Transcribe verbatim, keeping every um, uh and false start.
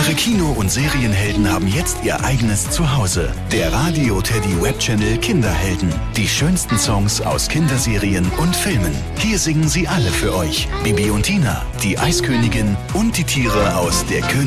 Eure Kino- und Serienhelden haben jetzt ihr eigenes Zuhause. Der Radio Teddy Webchannel Kinderhelden. Die schönsten Songs aus Kinderserien und Filmen. Hier singen sie alle für euch. Bibi und Tina, die Eiskönigin und die Tiere aus der Königin.